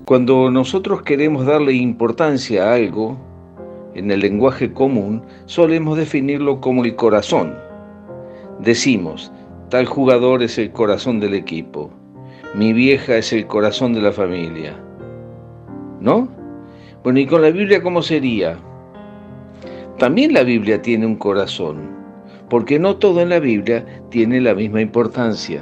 Cuando nosotros queremos darle importancia a algo, en el lenguaje común, solemos definirlo como el corazón. Decimos, tal jugador es el corazón del equipo, mi vieja es el corazón de la familia, ¿no? Bueno, ¿y con la Biblia cómo sería? También la Biblia tiene un corazón, porque no todo en la Biblia tiene la misma importancia.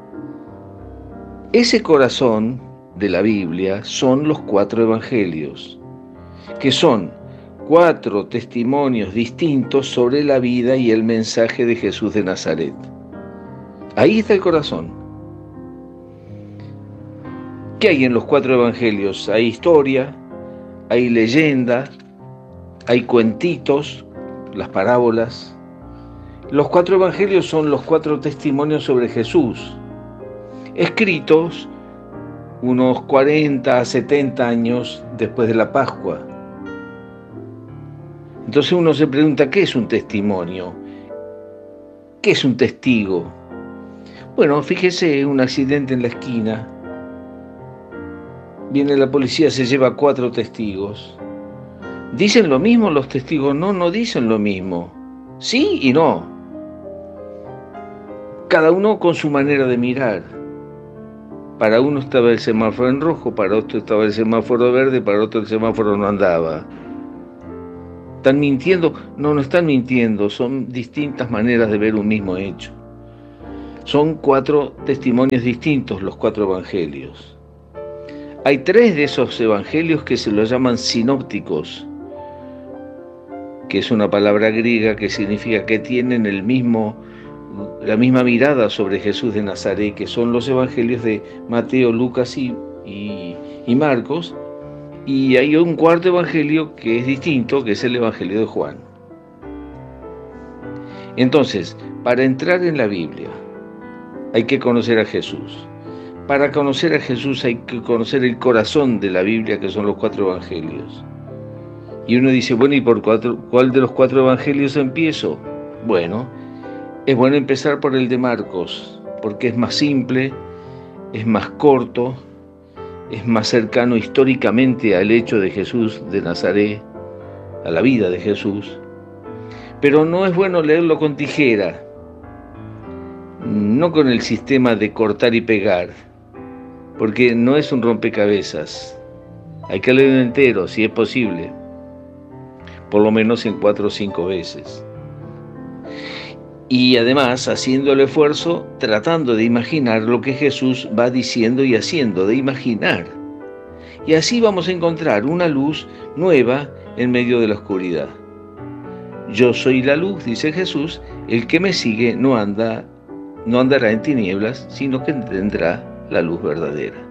Ese corazón de la Biblia son los 4 evangelios, que son 4 testimonios distintos sobre la vida y el mensaje de Jesús de Nazaret. Ahí está el corazón. ¿Qué hay en los 4 evangelios? Hay historia, hay leyenda, hay cuentitos, las parábolas. Los 4 evangelios son los 4 testimonios sobre Jesús, escritos unos 40 a 70 años después de la Pascua. Entonces uno se pregunta, ¿qué es un testimonio? ¿Qué es un testigo? Bueno, fíjese, un accidente en la esquina. Viene la policía, se lleva 4 testigos. ¿Dicen lo mismo los testigos? No, no dicen lo mismo. Sí y no. Cada uno con su manera de mirar. Para uno estaba el semáforo en rojo, para otro estaba el semáforo verde, para otro el semáforo no andaba. ¿Están mintiendo? No, no están mintiendo, son distintas maneras de ver un mismo hecho. Son 4 testimonios distintos los 4 evangelios. Hay 3 de esos evangelios que se los llaman sinópticos, que es una palabra griega que significa que tienen la misma mirada sobre Jesús de Nazaret, que son los evangelios de Mateo, Lucas y Marcos. Y hay un 4º evangelio que es distinto, que es el evangelio de Juan. Entonces, para entrar en la Biblia hay que conocer a Jesús. Para conocer a Jesús hay que conocer el corazón de la Biblia, que son los 4 evangelios. Y uno dice, bueno, ¿y por cuál de los 4 evangelios empiezo? Bueno, es bueno empezar por el de Marcos, porque es más simple, es más corto, es más cercano históricamente al hecho de Jesús de Nazaret, a la vida de Jesús. Pero no es bueno leerlo con tijera, no con el sistema de cortar y pegar, porque no es un rompecabezas. Hay que leerlo entero, si es posible, por lo menos en 4 o 5 veces. Y además haciendo el esfuerzo, tratando de imaginar lo que Jesús va diciendo y haciendo, de imaginar. Y así vamos a encontrar una luz nueva en medio de la oscuridad. Yo soy la luz, dice Jesús, el que me sigue no andará en tinieblas, sino que tendrá la luz verdadera.